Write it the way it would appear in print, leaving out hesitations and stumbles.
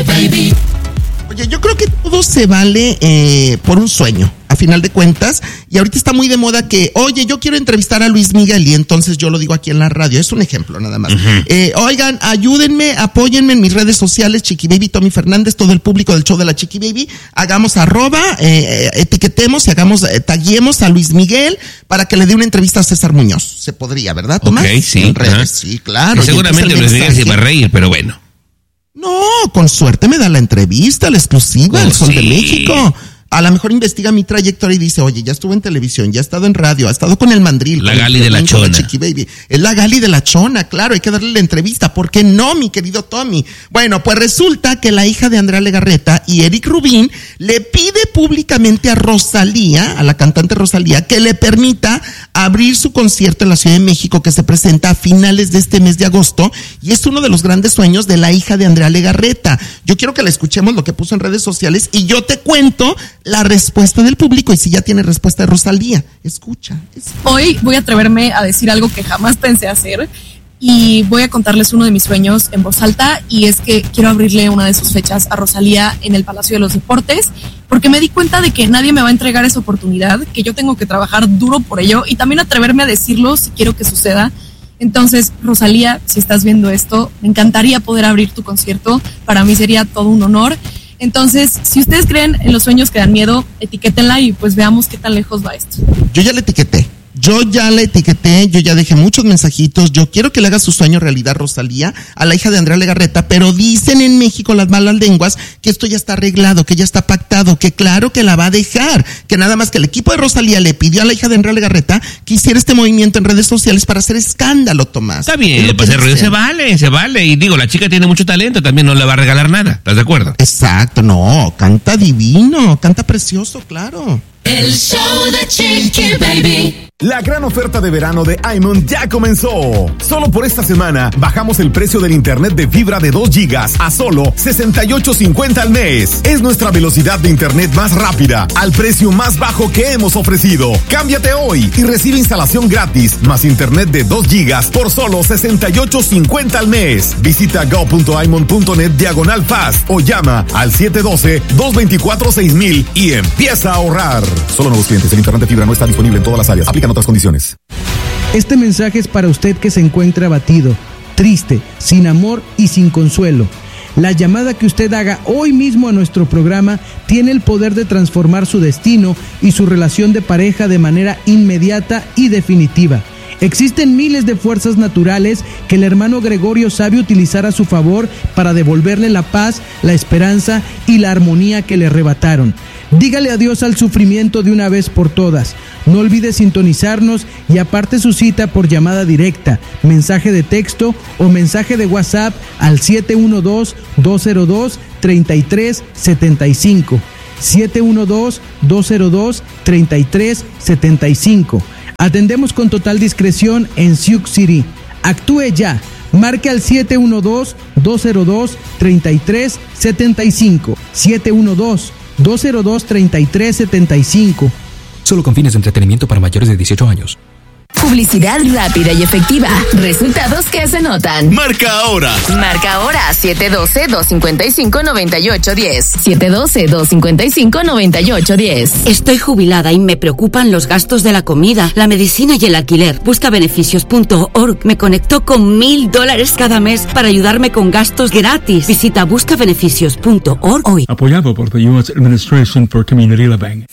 Baby. Oye, yo creo que todo se vale por un sueño, a final de cuentas, y ahorita está muy de moda que, oye, yo quiero entrevistar a Luis Miguel, y entonces yo lo digo aquí en la radio, es un ejemplo nada más. Oigan, ayúdenme, apóyenme en mis redes sociales, Chiqui Baby, Tommy Fernández, todo el público del show de la Chiqui Baby, hagamos @ etiquetemos y taguemos a Luis Miguel para que le dé una entrevista a César Muñoz. Se podría, ¿verdad, Tomás? Ok, sí. En redes, sí, claro. Y seguramente Luis Miguel se va a reír, pero bueno. No, con suerte me da la entrevista, la exclusiva, el Sol de México. A lo mejor investiga mi trayectoria y dice, oye, ya estuvo en televisión, ya ha estado en radio, ha estado con el Mandril. La Gali de la Chona. Chiqui Baby. Es la Gali de la Chona, claro, hay que darle la entrevista. ¿Por qué no, mi querido Tommy? Bueno, pues resulta que la hija de Andrea Legarreta y Eric Rubín le pide públicamente a Rosalía, a la cantante Rosalía, que le permita abrir su concierto en la Ciudad de México, que se presenta a finales de este mes de agosto, y es uno de los grandes sueños de la hija de Andrea Legarreta. Yo quiero que la escuchemos, lo que puso en redes sociales, y yo te cuento la respuesta del público, y si ya tiene respuesta de Rosalía. Escucha. Hoy voy a atreverme a decir algo que jamás pensé hacer, y voy a contarles uno de mis sueños en voz alta, y es que quiero abrirle una de sus fechas a Rosalía en el Palacio de los Deportes, porque me di cuenta de que nadie me va a entregar esa oportunidad, que yo tengo que trabajar duro por ello, y también atreverme a decirlo si quiero que suceda. Entonces, Rosalía, si estás viendo esto, me encantaría poder abrir tu concierto, para mí sería todo un honor. Entonces, si ustedes creen en los sueños que dan miedo, etiquétenla y pues veamos qué tan lejos va esto. Yo ya la etiqueté, yo ya dejé muchos mensajitos. Yo quiero que le haga su sueño realidad, Rosalía, a la hija de Andrea Legarreta, pero dicen en México las malas lenguas que esto ya está arreglado, que ya está pactado, que claro que la va a dejar, que nada más que el equipo de Rosalía le pidió a la hija de Andrea Legarreta que hiciera este movimiento en redes sociales para hacer escándalo, Tomás. Está bien, pues el ruido se vale, y digo, la chica tiene mucho talento, también no le va a regalar nada, ¿estás de acuerdo? Exacto, no, canta divino, canta precioso, claro. El show de Chiqui Baby. La gran oferta de verano de iMont ya comenzó. Solo por esta semana bajamos el precio del internet de fibra de 2 gigas a solo $68.50 al mes. Es nuestra velocidad de internet más rápida al precio más bajo que hemos ofrecido. Cámbiate hoy y recibe instalación gratis más internet de 2 gigas por solo $68.50 al mes. Visita go.imont.net/fast o llama al 712-224-6000 y empieza a ahorrar. Solo nuevos clientes. El internet de fibra no está disponible en todas las áreas. Aplican otras condiciones. Este mensaje es para usted que se encuentra abatido, triste, sin amor y sin consuelo. La llamada que usted haga hoy mismo a nuestro programa tiene el poder de transformar su destino y su relación de pareja de manera inmediata y definitiva. Existen miles de fuerzas naturales que el hermano Gregorio sabe utilizar a su favor para devolverle la paz, la esperanza y la armonía que le arrebataron. Dígale adiós al sufrimiento de una vez por todas. No olvide sintonizarnos y aparte su cita por llamada directa, mensaje de texto o mensaje de WhatsApp al 712-202-3375. 712-202-3375. Atendemos con total discreción en Sioux City. Actúe ya. Marque al 712-202-3375. 712-202-3375. Solo con fines de entretenimiento para mayores de 18 años. Publicidad rápida y efectiva. Resultados que se notan. Marca ahora. Marca ahora 712-255-9810. 712-255-9810. Estoy jubilada y me preocupan los gastos de la comida, la medicina y el alquiler. Buscabeneficios.org me conectó con $1,000 cada mes para ayudarme con gastos gratis. Visita buscabeneficios.org hoy. Apoyado por the U.S. Administration for Community Living.